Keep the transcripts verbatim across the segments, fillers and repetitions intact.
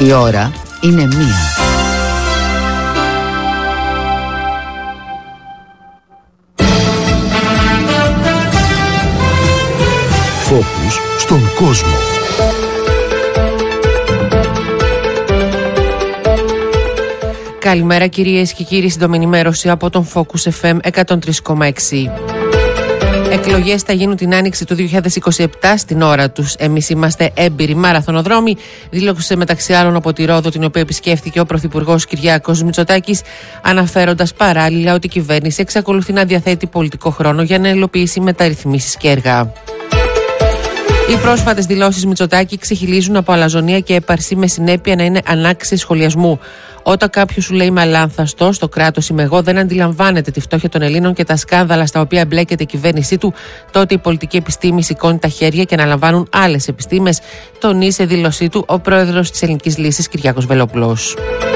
Η ώρα είναι μία. Φόκους στον κόσμο. Καλημέρα κυρίες και κύριοι, σύντομη ενημέρωση από τον Focus εφ εμ εκατόν τρία κόμμα έξι. Εκλογές θα γίνουν την άνοιξη του δύο χιλιάδες είκοσι επτά στην ώρα τους. Εμείς είμαστε έμπειροι μαραθωνοδρόμοι, δήλωσε μεταξύ άλλων από τη Ρόδο, την οποία επισκέφθηκε ο Πρωθυπουργός Κυριάκος Μητσοτάκης, αναφέροντας παράλληλα ότι η κυβέρνηση εξακολουθεί να διαθέτει πολιτικό χρόνο για να υλοποιήσει μεταρρυθμίσεις και έργα. Οι πρόσφατες δηλώσεις Μητσοτάκη ξεχυλίζουν από αλαζονία και έπαρση με συνέπεια να είναι ανάξιες σχολιασμού. Όταν κάποιος σου λέει με αλάνθαστο, στο κράτος είμαι εγώ, δεν αντιλαμβάνεται τη φτώχεια των Ελλήνων και τα σκάνδαλα στα οποία εμπλέκεται η κυβέρνησή του, τότε η πολιτική επιστήμη σηκώνει τα χέρια και αναλαμβάνουν άλλες επιστήμες, τονίζει σε δήλωσή του ο πρόεδρος της Ελληνικής Λύσης Κυριάκος Βελόπουλος.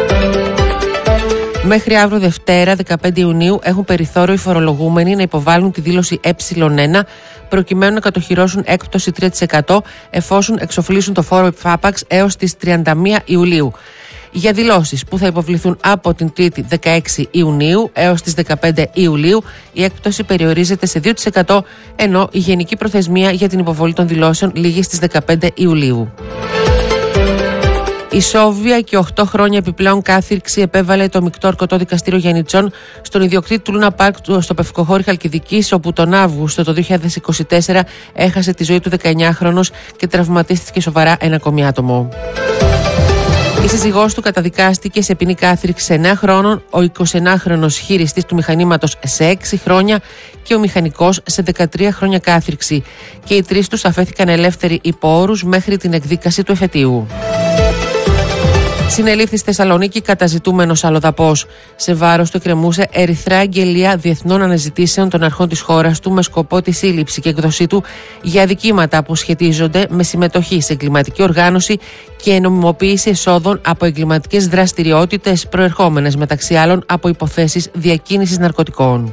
Μέχρι αύριο Δευτέρα, δεκαπέντε Ιουνίου, έχουν περιθώριο οι φορολογούμενοι να υποβάλουν τη δήλωση ε ένα προκειμένου να κατοχυρώσουν έκπτωση τρία τοις εκατό εφόσον εξοφλήσουν το φόρο ΕΠΦΑΠΑΞ έως τις τριάντα μία Ιουλίου. Για δηλώσεις που θα υποβληθούν από την Τρίτη δεκαέξι Ιουνίου έως τις δεκαπέντε Ιουλίου, η έκπτωση περιορίζεται σε δύο τοις εκατό, ενώ η γενική προθεσμία για την υποβολή των δηλώσεων λήγει στις δεκαπέντε Ιουλίου. Η Σόβια και οκτώ χρόνια επιπλέον κάθυρξη επέβαλε το Μεικτό Ορκωτό Δικαστήριο Γιαννιτσών στον ιδιοκτήτη του Λούνα Πάρκ στο Πευκοχώρι Χαλκιδικής, όπου τον Αύγουστο το δύο χιλιάδες είκοσι τέσσερα έχασε τη ζωή του δεκαεννιάχρονος και τραυματίστηκε σοβαρά ένα ακόμη άτομο. Η σύζυγός του καταδικάστηκε σε ποινή κάθυρξη εννέα χρόνων, ο εικοσιεννάχρονος χειριστής του μηχανήματος σε έξι χρόνια και ο μηχανικός σε δεκατρία χρόνια κάθυρξη. Και οι τρεις τους αφέθηκαν ελεύθεροι υπό όρους μέχρι την εκδίκαση του εφετείου. Συνελήφθη στη Θεσσαλονίκη καταζητούμενος αλλοδαπός. Σε βάρος του εκκρεμούσε ερυθρά αγγελία διεθνών αναζητήσεων των αρχών της χώρας του με σκοπό τη σύλληψη και εκδοσή του για αδικήματα που σχετίζονται με συμμετοχή σε εγκληματική οργάνωση και νομιμοποίηση εσόδων από εγκληματικές δραστηριότητες προερχόμενες μεταξύ άλλων από υποθέσεις διακίνησης ναρκωτικών.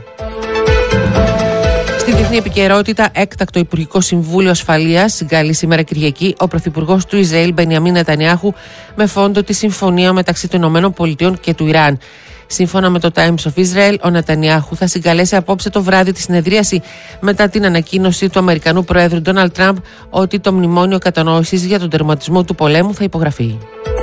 Στη διεθνή επικαιρότητα, έκτακτο Υπουργικό Συμβούλιο Ασφαλείας συγκάλει σήμερα Κυριακή ο Πρωθυπουργός του Ισραήλ Μπενιαμίν Νετανιάχου με φόντο τη συμφωνία μεταξύ των ΗΠΑ και του Ιράν. Σύμφωνα με το Times of Israel, ο Νετανιάχου θα συγκαλέσει απόψε το βράδυ τη συνεδρίαση μετά την ανακοίνωση του Αμερικανού Προέδρου Ντόναλντ Τραμπ ότι το μνημόνιο κατανόησης για τον τερματισμό του πολέμου θα υπογραφεί.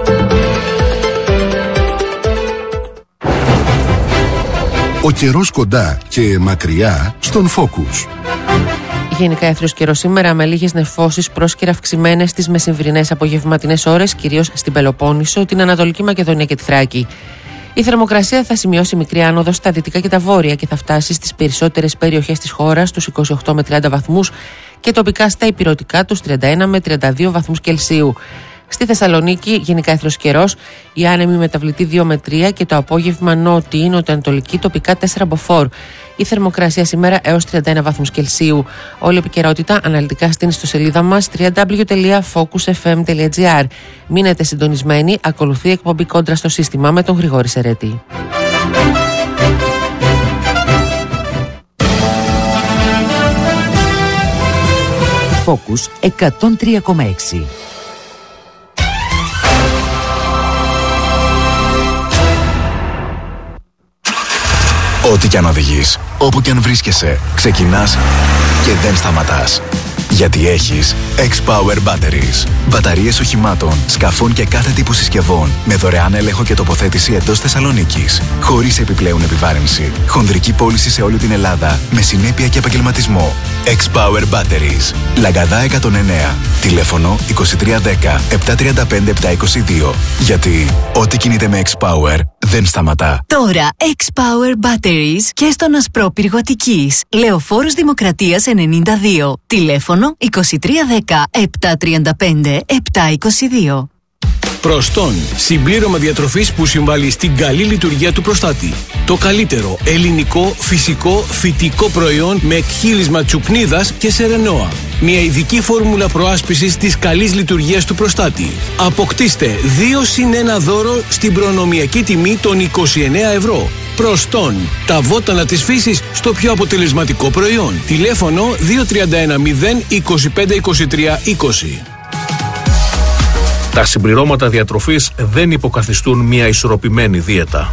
Ο καιρός κοντά και μακριά στον Focus. Γενικά έθριος καιρός σήμερα με λίγες νεφώσεις πρόσκαιρα αυξημένες στις μεσημβρινές απογευματινές ώρες, κυρίως στην Πελοπόννησο, την Ανατολική Μακεδονία και τη Θράκη. Η θερμοκρασία θα σημειώσει μικρή άνοδο στα δυτικά και τα βόρεια και θα φτάσει στις περισσότερες περιοχές της χώρας τους είκοσι οκτώ με τριάντα βαθμούς και τοπικά στα ηπειρωτικά τους τριάντα ένα με τριάντα δύο βαθμούς Κελσίου. Στη Θεσσαλονίκη, γενικά έθριος καιρός, η άνεμη μεταβλητή δύο με τρία και το απόγευμα νότιη, νοτιοανατολική, τοπικά τέσσερα μποφόρ. Η θερμοκρασία σήμερα έως τριάντα ένα βαθμούς Κελσίου. Όλη η επικαιρότητα αναλυτικά στην ιστοσελίδα μας double-u double-u double-u τελεία focus f m τελεία g r. Μείνετε συντονισμένοι, ακολουθεί η εκπομπή Κόντρα στο σύστημα με τον Γρηγόρη Σερέτη. Focus εκατόν τρία κόμμα έξι. Ό,τι κι αν οδηγείς, όπου κι αν βρίσκεσαι, ξεκινάς και δεν σταματάς. Γιατί έχεις X-Power Batteries. Μπαταρίες οχημάτων, σκαφών και κάθε τύπου συσκευών με δωρεάν έλεγχο και τοποθέτηση εντός Θεσσαλονίκης. Χωρίς επιπλέον επιβάρυνση. Χονδρική πώληση σε όλη την Ελλάδα με συνέπεια και επαγγελματισμό. X-Power Batteries. Λαγκαδά εκατόν εννέα. Τηλέφωνο είκοσι τρία δέκα επτακόσια τριάντα πέντε επτακόσια είκοσι δύο. Γιατί ό,τι κινείται με X-Power δεν σταματά. Τώρα X-Power Batteries και στον Ασπρόπυργο Αττικής. Λεωφόρος Δημοκρατίας ενενήντα δύο. Τηλέφωνο είκοσι τρία δέκα επτακόσια τριάντα πέντε επτακόσια είκοσι δύο. Προστών. Συμπλήρωμα διατροφής που συμβάλλει στην καλή λειτουργία του προστάτη. Το καλύτερο ελληνικό, φυσικό, φυτικό προϊόν με εκχύλισμα τσουκνίδας και σερενόα. Μια ειδική φόρμουλα προάσπισης της καλής λειτουργίας του προστάτη. Αποκτήστε δύο συν ένα δώρο στην προνομιακή τιμή των είκοσι εννέα ευρώ. Προστών. Τα βότανα της φύσης στο πιο αποτελεσματικό προϊόν. Τηλέφωνο δύο τρία ένα μηδέν είκοσι πέντε είκοσι τρία είκοσι. Τα συμπληρώματα διατροφής δεν υποκαθιστούν μια ισορροπημένη δίαιτα.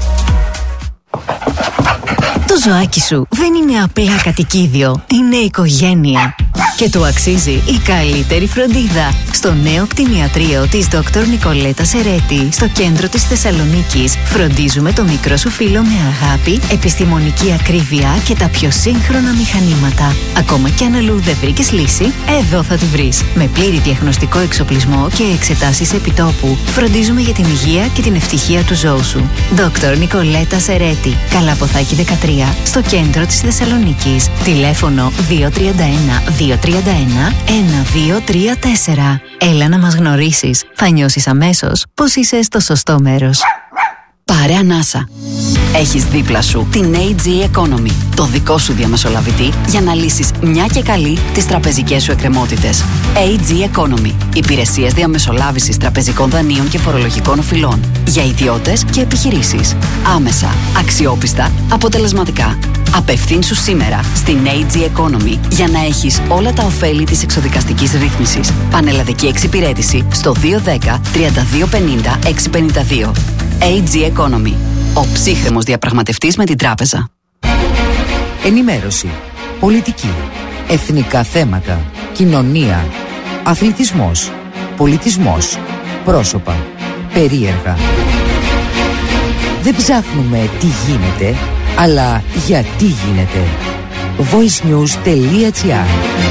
Το ζωάκι σου δεν είναι απλά κατοικίδιο, είναι οικογένεια. Και του αξίζει η καλύτερη φροντίδα. Στο νέο κτηνιατρίο της Δόκτωρ Νικολέτα Σερέτη, στο κέντρο της Θεσσαλονίκης, φροντίζουμε το μικρό σου φίλο με αγάπη, επιστημονική ακρίβεια και τα πιο σύγχρονα μηχανήματα. Ακόμα κι αν αλλού δεν βρήκες λύση, εδώ θα τη βρεις. Με πλήρη διαγνωστικό εξοπλισμό και εξετάσεις επιτόπου, φροντίζουμε για την υγεία και την ευτυχία του ζώου σου. Δόκτωρ Νικολέτα Σερέτη, Καλαποθάκη δεκατρία, στο κέντρο της Θεσσαλονίκης. Τηλέφωνο δύο τρία ένα δύο τρία ένα ένα δύο τρία τέσσερα. Έλα να μας γνωρίσεις. Θα νιώσεις αμέσως πως είσαι στο σωστό μέρος. Πάρε ανάσα. Έχεις δίπλα σου την έι τζι Economy, το δικό σου διαμεσολαβητή για να λύσεις μια και καλή τις τραπεζικές σου εκκρεμότητες. έι τζι Economy. Υπηρεσίες διαμεσολάβησης τραπεζικών δανείων και φορολογικών οφειλών. Για ιδιώτες και επιχειρήσεις. Άμεσα, αξιόπιστα, αποτελεσματικά. Απευθύνσου σήμερα στην έι τζι Economy για να έχεις όλα τα ωφέλη της εξοδικαστικής ρύθμισης. Πανελλαδική εξυπηρέτηση στο δύο ένα μηδέν τρία δύο πέντε μηδέν έξι πέντε δύο. έι τζι Economy. Ο ψύχρεμος διαπραγματευτής με την τράπεζα. Ενημέρωση, πολιτική, εθνικά θέματα, κοινωνία, αθλητισμός, πολιτισμός, πρόσωπα, περίεργα. Δεν ψάχνουμε τι γίνεται, αλλά γιατί γίνεται. voicenews.gr.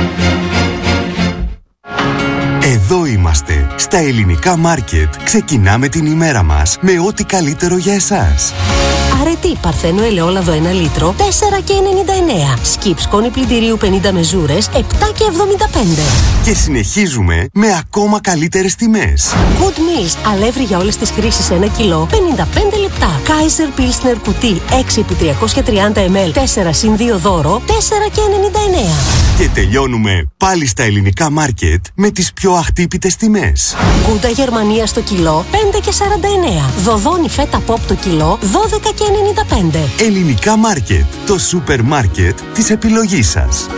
Εδώ είμαστε. Στα ελληνικά μάρκετ ξεκινάμε την ημέρα μας με ό,τι καλύτερο για εσάς. Αρετή Παρθένο ελαιόλαδο ένα λίτρο, τέσσερα και ενενήντα εννέα. Σκιπ σκόνη πλυντηρίου πενήντα μεζούρες, επτά και εβδομήντα πέντε. Και συνεχίζουμε με ακόμα καλύτερες τιμές. Good Meals, αλεύρι για όλες τις χρήσεις ένα κιλό, πενήντα πέντε λεπτά. Kaiser Pilsner κουτί έξι επί τριακόσια τριάντα μιλιλίτρα, τέσσερα συν δύο δώρο, τέσσερα και ενενήντα εννέα. Και τελειώνουμε πάλι στα ελληνικά μάρκετ με τις πιο αχτύπητες τιμές. Γκούντα Γερμανία στο κιλό, πέντε και σαράντα εννέα. Δοδόνι φέτα πόπ το κιλό, δώδεκα και ενενήντα πέντε. Ελληνικά μάρκετ, το σούπερ μάρκετ της επιλογής σας.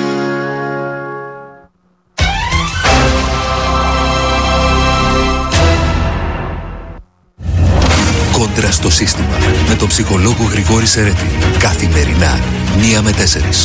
Κόντρα στο σύστημα με τον ψυχολόγο Γρηγόρη Σερέτη. Καθημερινά, μία με τέσσερις.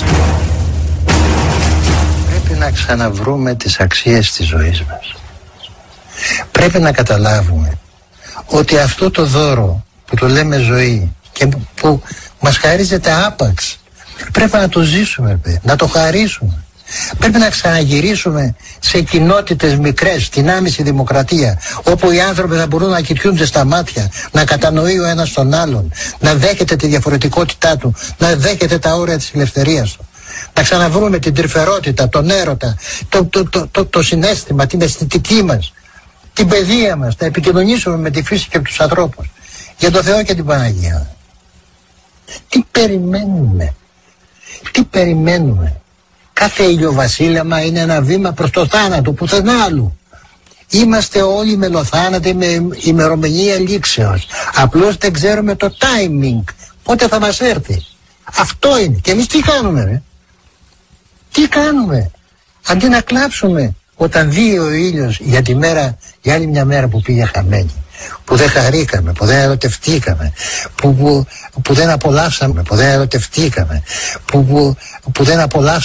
Πρέπει να ξαναβρούμε τις αξίες της ζωής μας. Πρέπει να καταλάβουμε ότι αυτό το δώρο που το λέμε ζωή και που μας χαρίζεται άπαξ, πρέπει να το ζήσουμε, να το χαρίσουμε. Πρέπει να ξαναγυρίσουμε σε κοινότητες μικρές, στην άμεση δημοκρατία, όπου οι άνθρωποι θα μπορούν να κοιτούνται στα μάτια, να κατανοεί ο ένας τον άλλον, να δέχεται τη διαφορετικότητά του, να δέχεται τα όρια της ελευθερίας του. Να ξαναβρούμε την τρυφερότητα, τον έρωτα, το, το, το, το, το συναίσθημα, την αισθητική μας, την παιδεία μας, να επικοινωνήσουμε με τη φύση και τους ανθρώπους. Για το Θεό και την Παναγία. Τι περιμένουμε, τι περιμένουμε. Κάθε ηλιοβασίλεμα είναι ένα βήμα προς το θάνατο, πουθενά άλλου. Είμαστε όλοι μελοθάνατοι με ημερομηνία λήξεως. Απλώς δεν ξέρουμε το timing, πότε θα μας έρθει. Αυτό είναι. Και εμείς τι κάνουμε, ρε? Τι κάνουμε? Αντί να κλάψουμε όταν δει ο ήλιος για τη μέρα, για άλλη μια μέρα που πήγε χαμένη, που δεν χαρήκαμε, που δεν ερωτευτήκαμε, που, που, που δεν απολαύσαμε, που δεν ερωτευτήκαμε, που, που, που δεν απολαύσαμε